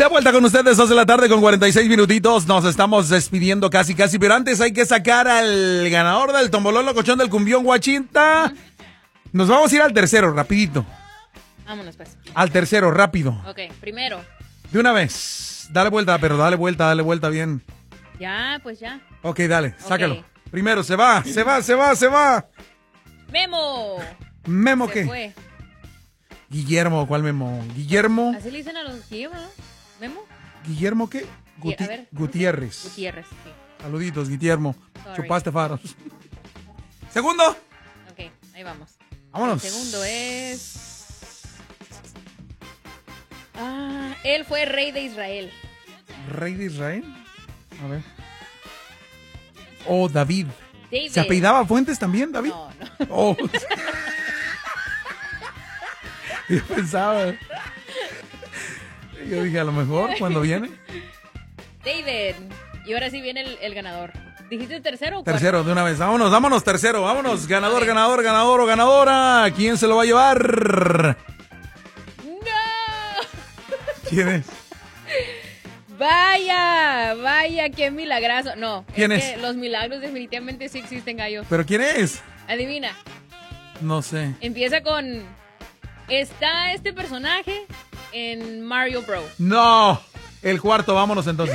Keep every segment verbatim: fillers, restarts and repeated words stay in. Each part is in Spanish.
De vuelta con ustedes, dos de la tarde con cuarenta y seis minutitos. Nos estamos despidiendo casi, casi. Pero antes hay que sacar al ganador del tombolón locochón del cumbión Guachinta. Nos vamos a ir al tercero, rapidito. Vámonos, pues. Al tercero, rápido. Ok, primero. De una vez. Dale vuelta, pero dale vuelta, dale vuelta bien. Ya, pues ya. Ok, dale, sácalo. Ok. Primero, se va, se va, se va, se va. Memo. ¿Memo Se qué? fue. Guillermo, ¿cuál Memo? Guillermo. Así le dicen a los Guillermo, ¿no? ¿Memo? ¿Guillermo qué? Guti- a ver, Gutiérrez. Gutiérrez, sí. Saluditos, Guillermo. Sorry. Chupaste faros. Segundo. Ok, ahí vamos. Vámonos. El segundo es... Ah, él fue rey de Israel. ¿Rey de Israel? A ver. Oh, David. David. ¿Se apellidaba Fuentes también, David? No, no. Oh. Yo pensaba. Yo dije, a lo mejor, cuando viene. David. Y ahora sí viene el, el ganador. ¿Dijiste tercero o cuarto? Tercero, de una vez. Vámonos, vámonos, tercero, vámonos. Ganador, ganador, ganador o ganadora. ¿Quién se lo va a llevar? ¡No! ¿Quién es? Vaya, vaya, qué milagroso. No, ¿Quién es? es? Que los milagros definitivamente sí existen, gallo. ¿Pero quién es? Adivina. No sé. Empieza con... Está este personaje en Mario Bros. No. El cuarto, vámonos entonces.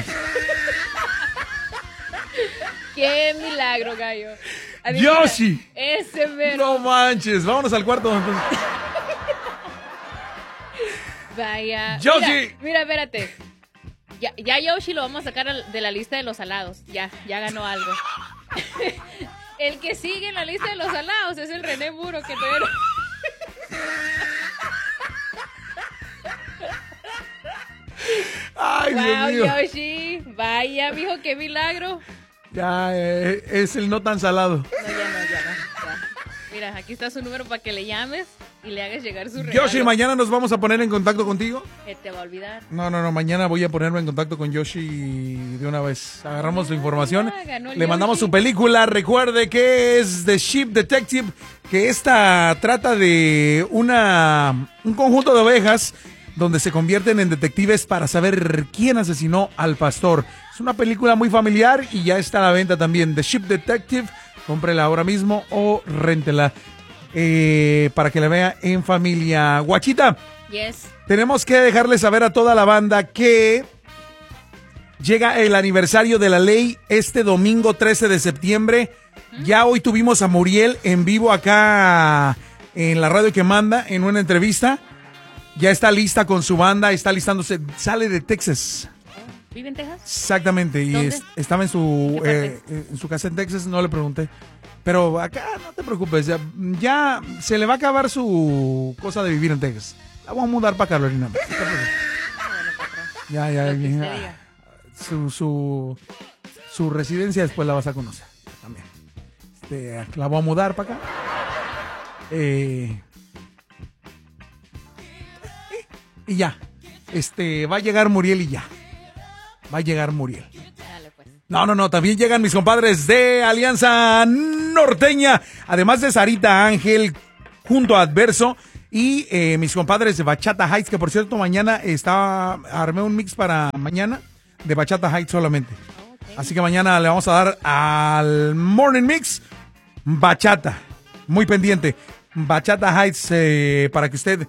¡Qué milagro, gallo! Adivina. Yoshi. Ese mero. No manches. Vámonos al cuarto entonces. Vaya. Yoshi. Mira, mira, espérate. Ya, ya Yoshi lo vamos a sacar al- de la lista de los salados. Ya, ya ganó algo. El que sigue en la lista de los salados es el René Muro, que todavía no... Ay, Wow, Dios mío. Yoshi. Vaya, mijo, qué milagro. Ya, eh, es el no tan salado. No, ya no, ya no. Ya. Mira, aquí está su número para que le llames y le hagas llegar su regalo. Yoshi, mañana nos vamos a poner en contacto contigo. Que te va a olvidar. No, no, no, mañana voy a ponerme en contacto con Yoshi de una vez. Agarramos su información, Ah, ganó el le mandamos Yoshi. su película. Recuerde que es The Sheep Detective, que esta trata de una un conjunto de ovejas donde se convierten en detectives para saber quién asesinó al pastor. Es una película muy familiar y ya está a la venta también. The Sheep Detective, cómprela ahora mismo o réntela eh, para que la vea en familia. Guachita. Yes. Tenemos que dejarle saber a toda la banda que llega el aniversario de la ley este domingo trece de septiembre. Ya hoy tuvimos a Muriel en vivo acá en la radio que manda en una entrevista. Ya está lista con su banda, está listándose. Sale de Texas. ¿Vive en Texas? Exactamente. Y ¿Dónde? es- estaba en su, ¿Qué eh, en su casa en Texas, no le pregunté. Pero acá no te preocupes, ya, ya se le va a acabar su cosa de vivir en Texas. La vamos a mudar para Carolina. No te preocupes. Ah, bueno, patrón. Ya, ya, Lo que ya. usted diga. Su, su, su residencia después la vas a conocer también. Este, la voy a mudar para acá. Eh, y ya. Este, va a llegar Muriel y ya. Va a llegar Muriel. Dale, pues. No, no, no, también llegan mis compadres de Alianza Norteña, además de Sarita Ángel, junto a Adverso, y eh, mis compadres de Bachata Heights, que por cierto mañana está, armé un mix para mañana de Bachata Heights solamente. Okay. Así que mañana le vamos a dar al Morning Mix Bachata, muy pendiente. Bachata Heights, eh, para que usted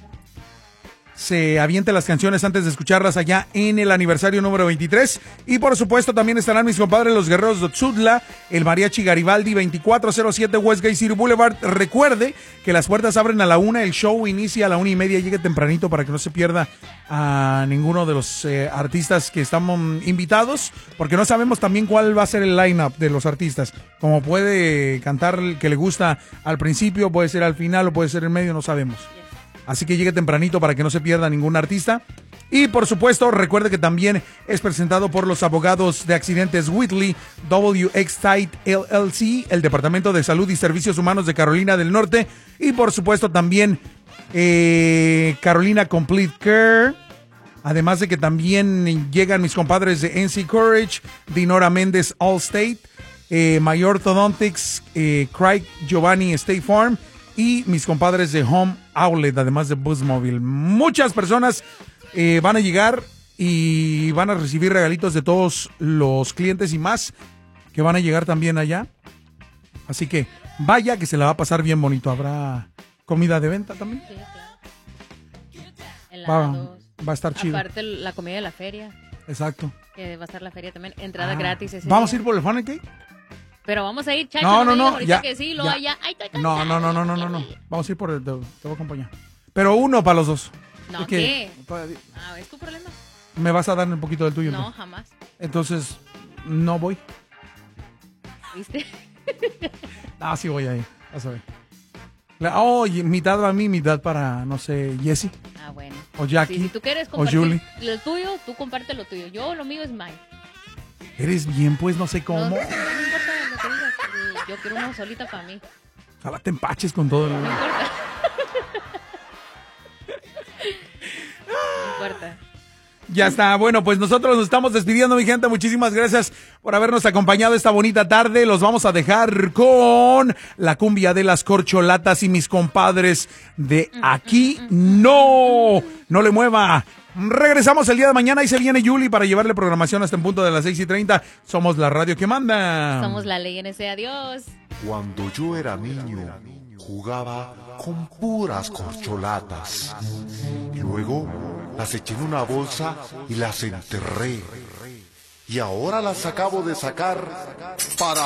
se aviente las canciones antes de escucharlas allá en el aniversario número veintitrés. Y por supuesto también estarán mis compadres los Guerreros de Tzutla, el Mariachi Garibaldi, veinticuatro cero siete Westgate City Boulevard. Recuerde que las puertas abren a la una, el show inicia a la una y media, llegue tempranito para que no se pierda a ninguno de los eh, artistas que estamos invitados, porque no sabemos también cuál va a ser el line-up de los artistas. Como puede cantar el que le gusta al principio, puede ser al final o puede ser en medio, no sabemos. Así que llegue tempranito para que no se pierda ningún artista. Y por supuesto, recuerde que también es presentado por los abogados de accidentes Whitley, W X Tide L L C, el Departamento de Salud y Servicios Humanos de Carolina del Norte. Y por supuesto también eh, Carolina Complete Care. Además de que también llegan mis compadres de N C Courage, Dinora Méndez Allstate, eh, My Orthodontics, eh, Craig Giovanni State Farm. Y mis compadres de Home Outlet, además de Bus Mobile. Muchas personas eh, van a llegar y van a recibir regalitos de todos los clientes y más que van a llegar también allá. Así que vaya que se la va a pasar bien bonito. Habrá comida de venta también. Sí, claro. Va, Helados. va a estar chido. Aparte la comida de la feria. Exacto. Que va a estar la feria también. Entrada Ah, gratis ese ¿Vamos día. a ir por el Funny Cake? Pero vamos a ir, Chacho. No, no, me digas no. ahorita Ya, que sí, luego ya. allá. Ay, estoy No, no, no, no, no, no, no. Vamos a ir por el... Te, te voy a acompañar. Pero uno para los dos. No, Es que ¿qué? todavía- Ah, ¿es tu problema? Me vas a dar un poquito del tuyo. No, entonces. jamás. Entonces, no voy. ¿Viste? Ah, sí voy a ir. Vas a ver. La- Oh, y mitad para mí, mitad para, no sé, Jessie Ah, bueno. o Jackie. Sí, si tú quieres o compartir Julie. lo tuyo, tú comparte lo tuyo. Yo, lo mío es mine. Eres bien, pues, no sé cómo. No, no, no importa lo que digas. Yo quiero una solita para mí. Ojalá te empaches con todo. el- No importa. No importa. Ya está. Bueno, pues nosotros nos estamos despidiendo, mi gente. Muchísimas gracias por habernos acompañado esta bonita tarde. Los vamos a dejar con la cumbia de las corcholatas y mis compadres de Aquí No. No le mueva. Regresamos el día de mañana y se viene Yuli para llevarle programación hasta en punto de las seis y treinta. Somos la radio que manda. Somos la ley en ese adiós. Cuando yo era niño, jugaba con puras corcholatas. Luego las eché en una bolsa y las enterré. Y ahora las acabo de sacar para